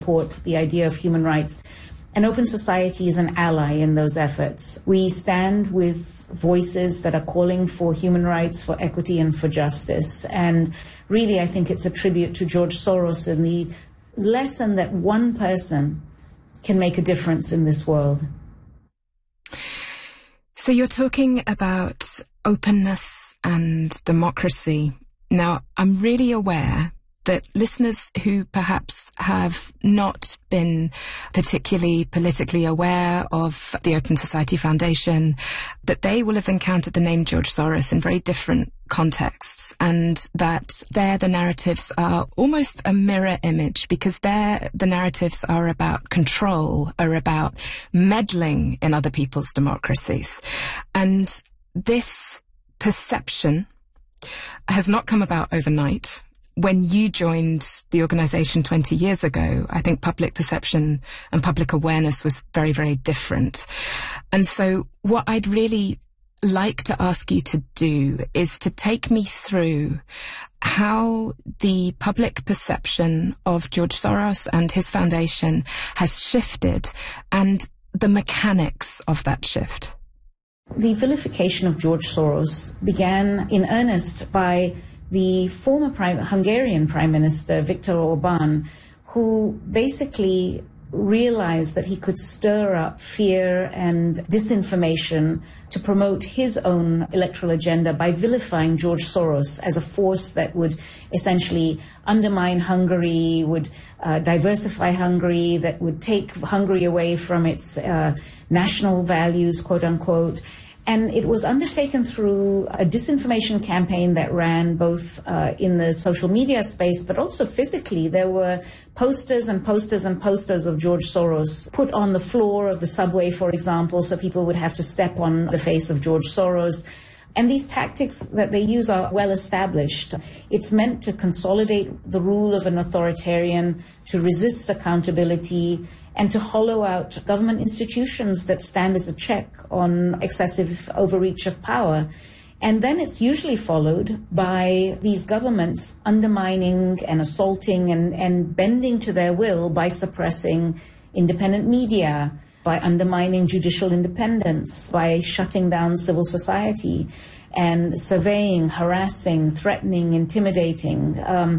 support the idea of human rights. And Open Society is an ally in those efforts. We stand with voices that are calling for human rights, for equity, and for justice. And really, I think it's a tribute to George Soros and the lesson that one person can make a difference in this world. So you're talking about openness and democracy. Now, I'm really aware that listeners who perhaps have not been particularly politically aware of the Open Society Foundation, that they will have encountered the name George Soros in very different contexts, and that there the narratives are almost a mirror image, because there the narratives are about control, are about meddling in other people's democracies. And this perception has not come about overnight. When you joined the organisation 20 years ago, I think public perception and public awareness was very, very different. And so what I'd really like to ask you to do is to take me through how the public perception of George Soros and his foundation has shifted and the mechanics of that shift. The vilification of George Soros began in earnest by the former Hungarian Prime Minister, Viktor Orbán, who basically realized that he could stir up fear and disinformation to promote his own electoral agenda by vilifying George Soros as a force that would essentially undermine Hungary, would diversify Hungary, that would take Hungary away from its national values, quote unquote. And it was undertaken through a disinformation campaign that ran both in the social media space, but also physically. There were posters and posters and posters of George Soros put on the floor of the subway, for example, so people would have to step on the face of George Soros. And these tactics that they use are well established. It's meant to consolidate the rule of an authoritarian, to resist accountability, and to hollow out government institutions that stand as a check on excessive overreach of power. And then it's usually followed by these governments undermining and assaulting and bending to their will by suppressing independent media, by undermining judicial independence, by shutting down civil society, and surveying, harassing, threatening, intimidating.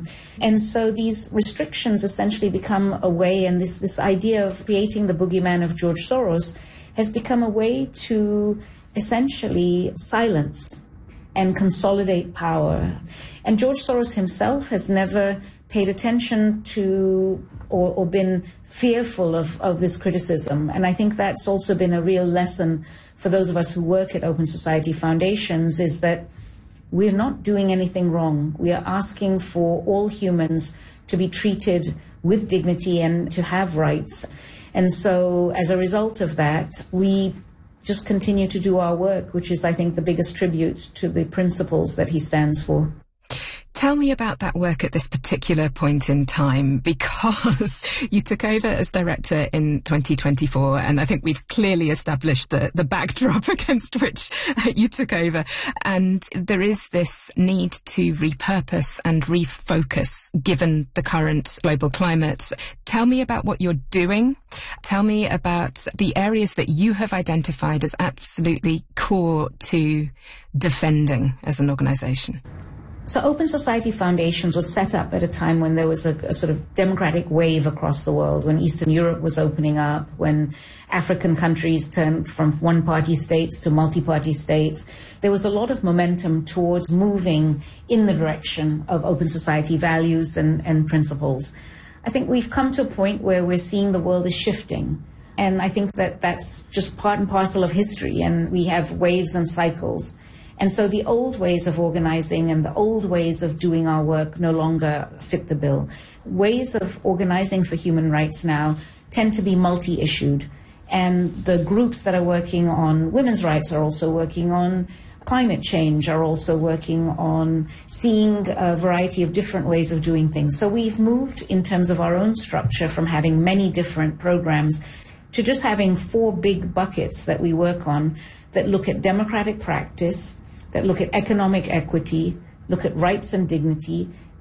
And so these restrictions essentially become a way, and this idea of creating the boogeyman of George Soros has become a way to essentially silence and consolidate power. And George Soros himself has never paid attention to or been fearful of this criticism. And I think that's also been a real lesson for those of us who work at Open Society Foundations, is that we're not doing anything wrong. We are asking for all humans to be treated with dignity and to have rights. And so as a result of that, we just continue to do our work, which is, I think, the biggest tribute to the principles that he stands for. Tell me about that work at this particular point in time, because you took over as director in 2024, and I think we've clearly established the backdrop against which you took over. And there is this need to repurpose and refocus given the current global climate. Tell me about what you're doing. Tell me about the areas that you have identified as absolutely core to defending as an organisation. So Open Society Foundations was set up at a time when there was a sort of democratic wave across the world, when Eastern Europe was opening up, when African countries turned from one-party states to multi-party states. There was a lot of momentum towards moving in the direction of open society values and principles. I think we've come to a point where we're seeing the world is shifting. And I think that that's just part and parcel of history, and we have waves and cycles. And so the old ways of organizing and the old ways of doing our work no longer fit the bill. Ways of organizing for human rights now tend to be multi-issued. And the groups that are working on women's rights are also working on climate change, are also working on seeing a variety of different ways of doing things. So we've moved in terms of our own structure from having many different programs to just having 4 big buckets that we work on that look at democratic practice, that look at economic equity, look at rights and dignity,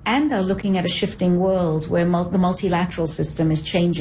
and are looking at a shifting world where the multilateral system is changing.